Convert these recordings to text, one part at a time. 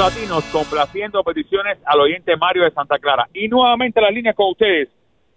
Latinos, complaciendo peticiones al oyente Mario de Santa Clara. Y nuevamente las líneas con ustedes,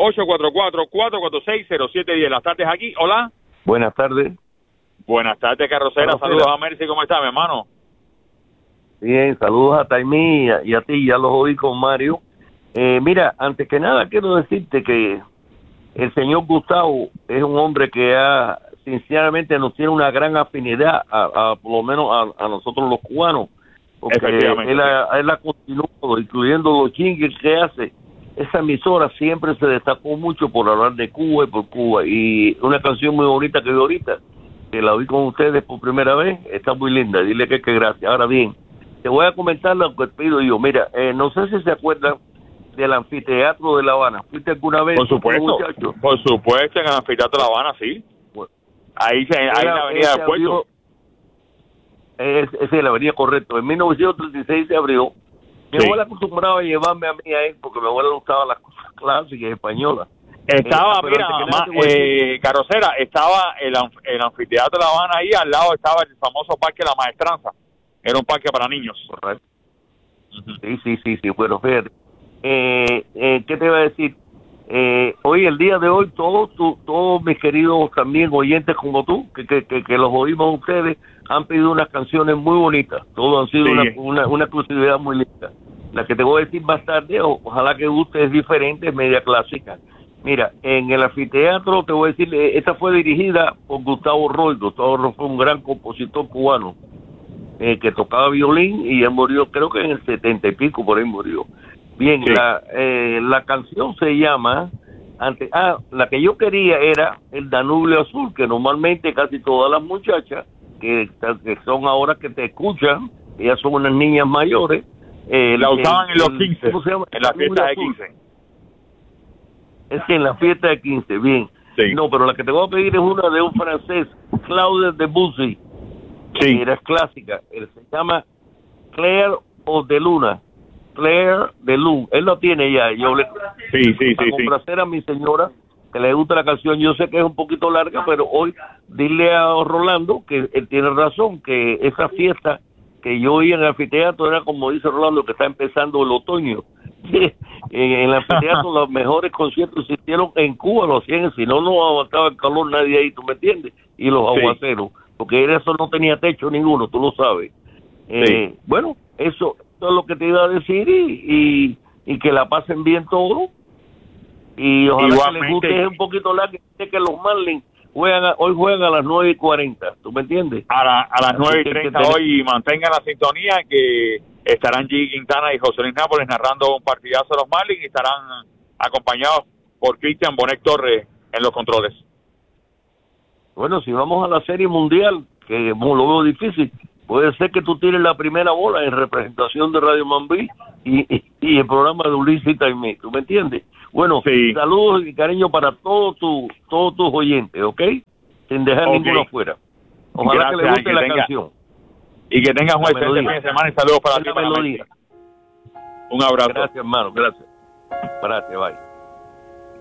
844-446-0710. Las tardes aquí, hola. Buenas tardes. Buenas tardes, Carrocera. Saludos a Mercy, ¿cómo está, mi hermano? Bien, saludos a Taimí y a ti, ya los oí con Mario. Mira, antes que nada quiero decirte que el señor Gustavo es un hombre que sinceramente nos tiene una gran afinidad, por lo menos a nosotros los cubanos, porque él ha continuado, incluyendo los jingles que hace. Esa emisora siempre se destacó mucho por hablar de Cuba y por Cuba, y una canción muy bonita que vi ahorita, que la oí con ustedes por primera vez, está muy linda, dile que gracias. Ahora bien, te voy a comentar lo que pido yo. Mira, no sé si se acuerdan del Anfiteatro de La Habana. ¿Fuiste alguna vez? Por supuesto, en el Anfiteatro de La Habana, sí. Bueno, ahí en la avenida del puerto. Esa es la avenida, correcto. En 1936 se abrió. Mi abuela acostumbraba a llevarme a mí a él porque mi abuela le gustaban las cosas clásicas españolas. Estaba, mira, Carrocera, estaba el Anfiteatro de La Habana ahí, al lado estaba el famoso Parque La Maestranza. Era un parque para niños. Correcto. Sí, bueno, fíjate. ¿Qué te iba a decir? Hoy, el día de hoy, todos mis queridos también oyentes como tú, que los oímos ustedes, han pedido unas canciones muy bonitas. Todos han sido una exclusividad muy linda. La que te voy a decir más tarde, ojalá que guste, es diferente, es media clásica. Mira, en el anfiteatro, te voy a decir, esta fue dirigida por Gustavo Roy. Gustavo Roy fue un gran compositor cubano que tocaba violín, y él murió, creo que en el 70 y pico, por ahí murió. Bien, sí. La canción se llama, la que yo quería era El Danubio Azul, que normalmente casi todas las muchachas que son ahora que te escuchan, ellas son unas niñas mayores. La usaban en los 15, en la fiesta de 15. Es que en la fiesta de 15, bien. Sí. No, pero la que te voy a pedir es una de un francés, Claude Debussy. Sí. Era clásica. Él se llama Claire o de Luna. Claire de Luna. Él lo tiene ya. Yo le para complacer a mi señora que le gusta la canción. Yo sé que es un poquito larga, pero hoy dile a Rolando que él tiene razón, que esa fiesta que yo oí en el anfiteatro era, como dice Rolando, que está empezando el otoño. En el anfiteatro los mejores conciertos se hicieron en Cuba, los hacían, si no aguantaba el calor nadie ahí, ¿tú me entiendes? Y los aguaceros, porque eso no tenía techo ninguno, tú lo sabes. Bueno, eso es lo que te iba a decir, y que la pasen bien todos, y ojalá igualmente, que les guste. Un poquito largo, que los Marlins hoy juegan a las 9:40, ¿tú me entiendes? A las 9:30 hoy, mantengan la sintonía, que estarán G. Quintana y José Luis Nápoles narrando un partidazo de los Marlins, y estarán acompañados por Cristian Bonet Torres en los controles. Bueno, si vamos a la Serie Mundial, que lo veo difícil, puede ser que tú tires la primera bola en representación de Radio Mambí y el programa de Ulises y Taimí, ¿tú me entiendes? Bueno, saludos y cariño para todos tus oyentes, ¿ok? Sin dejar ninguno afuera. Ojalá que les guste la canción. Y que tengas un excelente fin de semana, y saludos para ti. Un abrazo. Gracias, hermano, gracias. Bye.